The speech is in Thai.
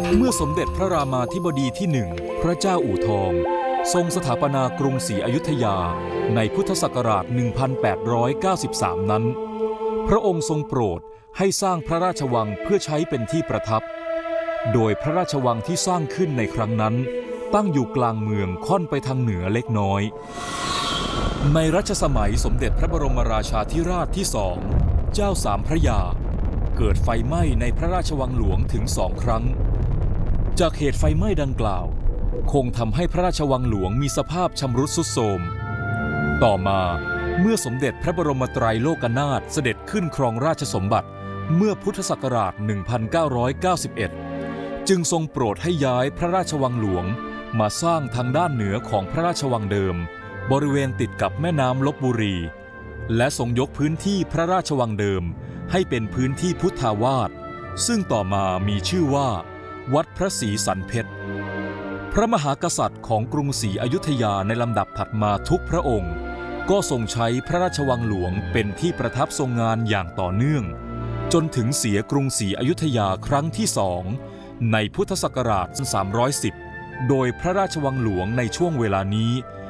เมื่อสมเด็จพระรามาธิบดีที่หนึ่งพระเจ้าอู่ทองทรงสถาปนากรุงศรีอยุธยาในพุทธศักราช 1893 นั้นพระองค์ทรงโปรดให้สร้างพระราชวังเพื่อใช้เป็นที่ประทับโดยพระราชวังที่สร้างขึ้นในครั้งนั้นตั้งอยู่กลางเมืองค่อนไปทางเหนือเล็กน้อยในรัชสมัยสมเด็จพระบรมราชาธิราชที่สองเจ้าสามพระยาเกิดไฟไหม้ในพระราชวังหลวงถึง2 ครั้งจากเหตุไฟไหม้ดังกล่าวคงทำให้พระราชวังหลวงมีสภาพชำรุดทรุดโทรมต่อมาเมื่อสมเด็จพระบรมไตรโลกนาถเสด็จขึ้นครองราชสมบัติเมื่อพุทธศักราช 1991 จึงทรงโปรดให้ย้ายพระราชวังหลวงมาสร้างทางด้านเหนือของพระราชวังเดิมบริเวณติดกับแม่น้ำลพบุรีและทรงยกพื้นที่พระราชวังเดิมให้เป็นพื้นที่พุทธาวาสซึ่งต่อมามีชื่อว่าวัดพระศรีสันเพชรพระมหากษัตริย์ของกรุงศรีอยุธยาในลำดับถัดมาทุกพระองค์ก็ทรงใช้พระราชวังหลวงเป็นที่ประทับทรงงานอย่างต่อเนื่องจนถึงเสียกรุงศรีอยุธยาครั้งที่2ในพุทธศักราช 310 โดยพระราชวังหลวงในช่วงเวลานี้